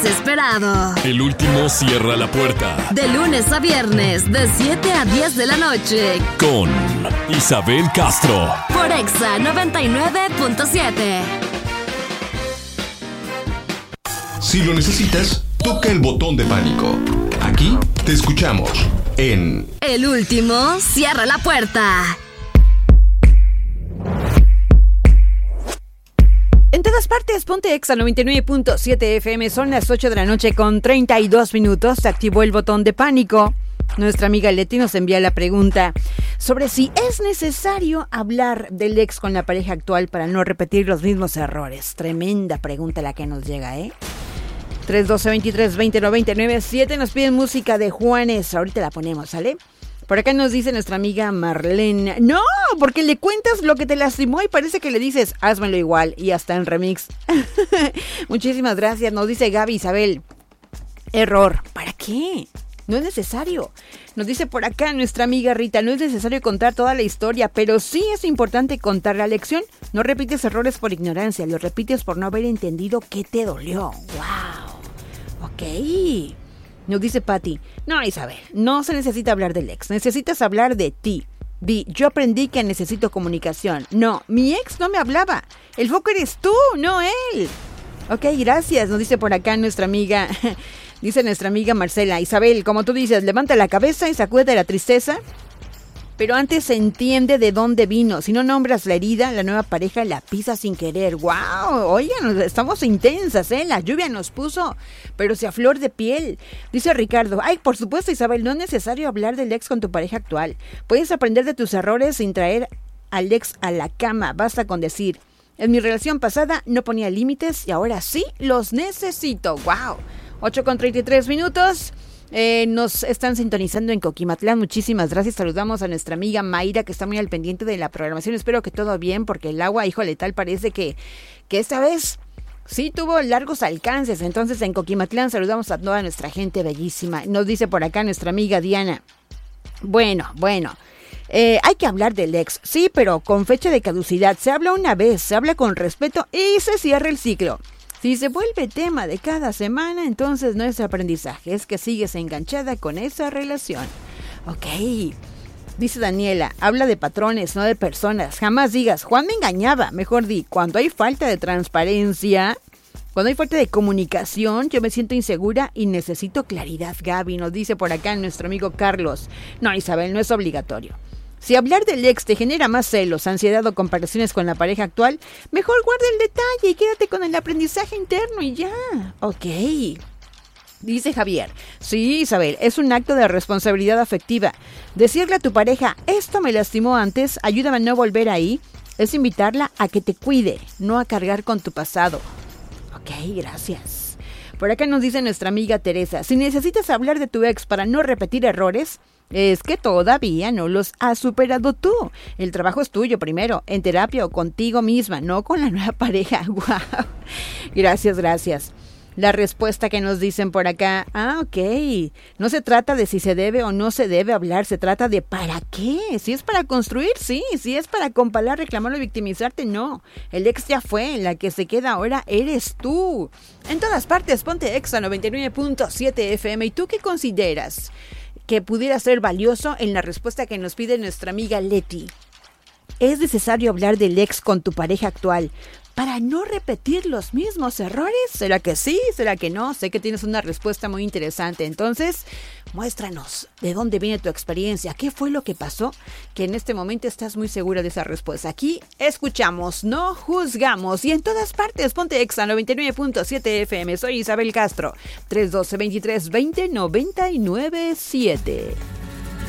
Esperado. El último cierra la puerta. De lunes a viernes, de 7 a 10 de la noche. Con Isabel Castro. Por Exa 99.7. Si lo necesitas, toca el botón de pánico. Aquí te escuchamos en El último cierra la puerta. En todas partes, ponte Exa 99.7 FM. Son las 8 de la noche con 32 minutos. Se activó el botón de pánico. Nuestra amiga Leti nos envía la pregunta sobre si es necesario hablar del ex con la pareja actual para no repetir los mismos errores. Tremenda pregunta la que nos llega, 312-23-20-99-7. Nos piden música de Juanes. Ahorita la ponemos, ¿sale? Por acá nos dice nuestra amiga Marlene. No, porque le cuentas lo que te lastimó y parece que le dices, házmelo igual, y hasta en remix. Muchísimas gracias. Nos dice Gaby Isabel. Error. ¿Para qué? No es necesario. Nos dice por acá nuestra amiga Rita. No es necesario contar toda la historia, pero sí es importante contar la lección. No repites errores por ignorancia, los repites por no haber entendido qué te dolió. ¡Wow! Ok. Nos dice Patti, no Isabel, no se necesita hablar del ex, necesitas hablar de ti. Di, yo aprendí que necesito comunicación. No, mi ex no me hablaba. El foco eres tú, no él. Ok, gracias, nos dice por acá nuestra amiga, dice nuestra amiga Marcela. Isabel, como tú dices, levanta la cabeza y sacúdete la tristeza. Pero antes se entiende de dónde vino. Si no nombras la herida, la nueva pareja la pisa sin querer. ¡Wow! Oigan, estamos intensas, La lluvia nos puso, pero si a flor de piel. Dice Ricardo, ay, por supuesto, Isabel, no es necesario hablar del ex con tu pareja actual. Puedes aprender de tus errores sin traer al ex a la cama. Basta con decir, en mi relación pasada no ponía límites y ahora sí los necesito. ¡Wow! 8:33 minutos. Nos están sintonizando en Coquimatlán, muchísimas gracias. Saludamos a nuestra amiga Mayra, que está muy al pendiente de la programación. Espero que todo bien, porque el agua, híjole, tal parece que esta vez sí tuvo largos alcances. Entonces en Coquimatlán saludamos a toda nuestra gente bellísima. Nos dice por acá nuestra amiga Diana, bueno, hay que hablar del ex, sí, pero con fecha de caducidad. Se habla una vez, se habla con respeto y se cierra el ciclo. Si se vuelve tema de cada semana, entonces no es aprendizaje, es que sigues enganchada con esa relación. Ok, dice Daniela, habla de patrones, no de personas. Jamás digas, Juan me engañaba. Mejor di, cuando hay falta de transparencia, cuando hay falta de comunicación, yo me siento insegura y necesito claridad. Gaby, nos dice por acá nuestro amigo Carlos. No, Isabel, no es obligatorio. Si hablar del ex te genera más celos, ansiedad o comparaciones con la pareja actual, mejor guarda el detalle y quédate con el aprendizaje interno y ya. Ok. Dice Javier, sí, Isabel, es un acto de responsabilidad afectiva. Decirle a tu pareja, esto me lastimó antes, ayúdame a no volver ahí, es invitarla a que te cuide, no a cargar con tu pasado. Ok, gracias. Por acá nos dice nuestra amiga Teresa, si necesitas hablar de tu ex para no repetir errores, es que todavía no los has superado tú. El trabajo es tuyo primero, en terapia o contigo misma, no con la nueva pareja. ¡Wow! Gracias. La respuesta que nos dicen por acá, ok, no se trata de si se debe o no se debe hablar, se trata de para qué. Si es para construir, sí. Si es para comparar, reclamar o victimizarte, no. El ex ya fue, la que se queda ahora eres tú. En todas partes, ponte Exa 99.7 FM. ¿Y tú qué consideras que pudiera ser valioso en la respuesta que nos pide nuestra amiga Leti? ¿Es necesario hablar del ex con tu pareja actual para no repetir los mismos errores? ¿Será que sí? ¿Será que no? Sé que tienes una respuesta muy interesante. Entonces, muéstranos de dónde viene tu experiencia. ¿Qué fue lo que pasó? Que en este momento estás muy segura de esa respuesta. Aquí escuchamos, no juzgamos. Y en todas partes, ponte Exa 99.7 FM. Soy Isabel Castro. 312-23-20-99-7.